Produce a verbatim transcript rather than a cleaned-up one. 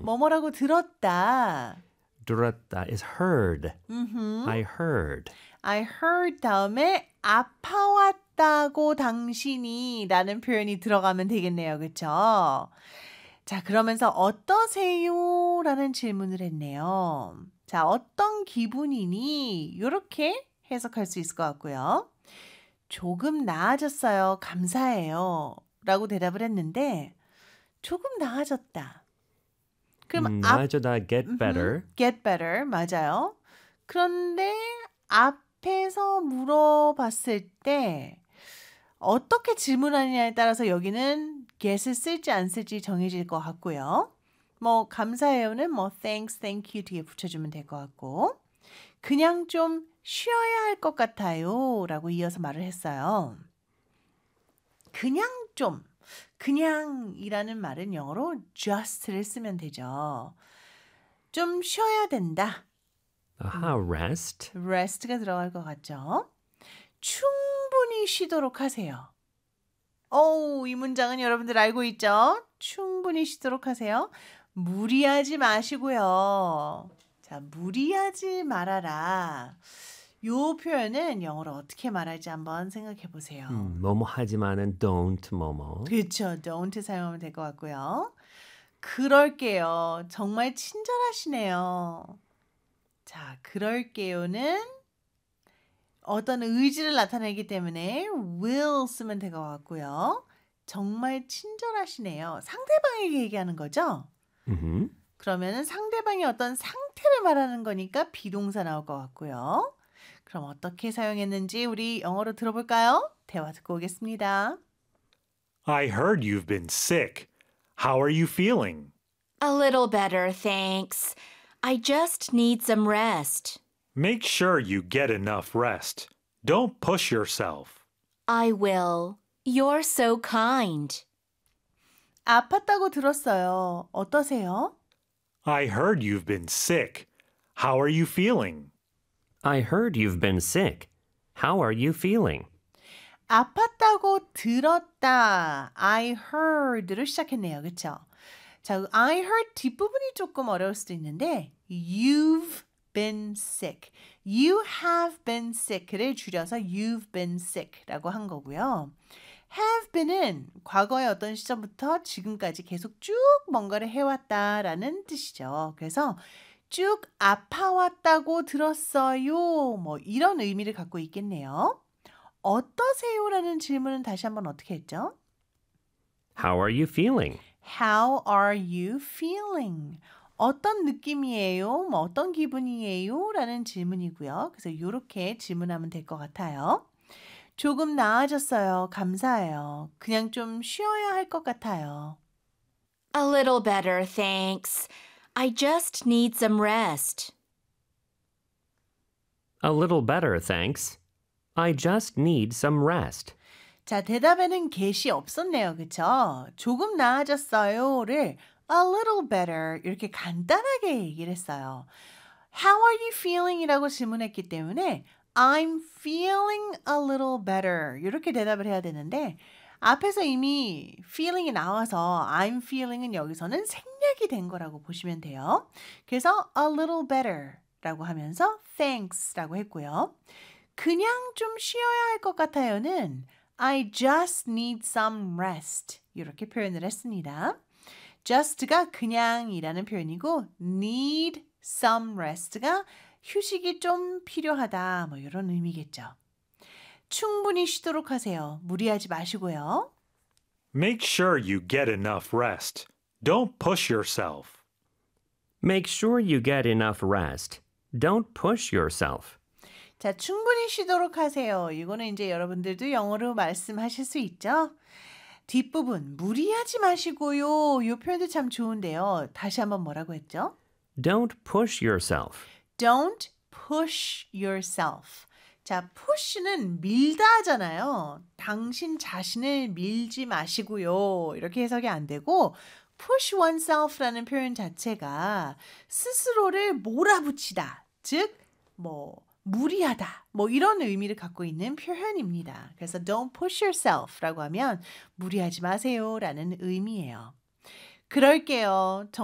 뭐뭐라고 들었다. 들었다 is heard. 음흠. I heard. I heard 다음에 아파왔다고 당신이 라는 표현이 들어가면 되겠네요. 그렇죠? 자, 그러면서 어떠세요? 라는 질문을 했네요. 자, 어떤 기분이니? 이렇게 해석할 수 있을 것 같고요. 조금 나아졌어요. 감사해요. 라고 대답을 했는데 조금 나아졌다. 그럼 음, 앞, 나아졌다 get 음흠, better. get better. 맞아요. 그런데 앞에서 물어봤을 때 어떻게 질문하느냐에 따라서 여기는 get을 쓸지 안 쓸지 정해질 것 같고요. 뭐 감사해요는 뭐 thanks, thank you 뒤에 붙여주면 될 것 같고 그냥 좀 쉬어야 할 것 같아요 라고 이어서 말을 했어요. 그냥 좀, 그냥이라는 말은 영어로 just를 쓰면 되죠. 좀 쉬어야 된다. 아하, rest. rest가 들어갈 것 같죠? 충분히 쉬도록 하세요. 오, 이 문장은 여러분들 알고 있죠? 충분히 쉬도록 하세요. 무리하지 마시고요. 자, 무리하지 말아라. 요 표현은 영어로 어떻게 말할지 한번 생각해 보세요. 음, 뭐뭐 하지만은 don't 뭐뭐. 그렇죠. don't 사용하면 될 것 같고요. 그럴게요. 정말 친절하시네요. 자, 그럴게요는 어떤 의지를 나타내기 때문에 will 쓰면 될 것 같고요. 정말 친절하시네요. 상대방에게 얘기하는 거죠? 음흠. 그러면 상대방의 어떤 상태를 말하는 거니까 비동사 나올 것 같고요. 그럼 어떻게 사용했는지 우리 영어로 들어볼까요? 대화 듣고 오겠습니다. I heard you've been sick. How are you feeling? A little better, thanks. I just need some rest. Make sure you get enough rest. Don't push yourself. I will. You're so kind. 아팠다고 들었어요. 어떠세요? I heard you've been sick. How are you feeling? I heard you've been sick. How are you feeling? 아팠다고 들었다. I heard로 시작했네요. 그렇죠? 자, I heard 뒷부분이 조금 어려울 수도 있는데 you've been sick. You have been sick를 줄여서 you've been sick라고 한 거고요. have been은 과거의 어떤 시점부터 지금까지 계속 쭉 뭔가를 해왔다라는 뜻이죠. 그래서 쭉 아파왔다고 들었어요. 뭐 이런 의미를 갖고 있겠네요. 어떠세요라는 질문은 다시 한번 어떻게 했죠? How are you feeling? How are you feeling? 어떤 느낌이에요? 뭐 어떤 기분이에요? 라는 질문이고요. 그래서 이렇게 질문하면 될 것 같아요. 조금 나아졌어요. 감사해요. 그냥 좀 쉬어야 할 것 같아요. A little better, thanks. I just need some rest. A little better, thanks. I just need some rest. 자, 대답에는 get이 없었네요. 그쵸? 조금 나아졌어요를 a little better 이렇게 간단하게 얘기를 했어요. How are you feeling? 이라고 질문했기 때문에 I'm feeling a little better 이렇게 대답을 해야 되는데 앞에서 이미 feeling이 나와서 I'm feeling은 여기서는 생략이 된 거라고 보시면 돼요. 그래서 a little better 라고 하면서 thanks 라고 했고요. 그냥 좀 쉬어야 할 것 같아요는 I just need some rest 이렇게 표현을 했습니다. just가 그냥이라는 표현이고 need some rest가 휴식이 좀 필요하다 뭐 이런 의미겠죠. 충분히 쉬도록 하세요. 무리하지 마시고요. Make sure you get enough rest. Don't push yourself. Make sure you get enough rest. Don't push yourself. 자, 충분히 쉬도록 하세요. 이거는 이제 여러분들도 영어로 말씀하실 수 있죠? 뒷부분 무리하지 마시고요. 이 표현도 참 좋은데요. 다시 한번 뭐라고 했죠? Don't push yourself. Don't push yourself. 자, push는 밀다잖아요. 당신 자신을 밀지 마시고요. 이렇게 해석이 안 되고 push oneself라는 표현 자체가 스스로를 몰아붙이다. 즉, 뭐 무리하다. 뭐 이런 의미를 갖고 있는 표현입니다. 그래서 don't push yourself라고 하면 무리하지 마세요라는 의미예요. 그럴게요.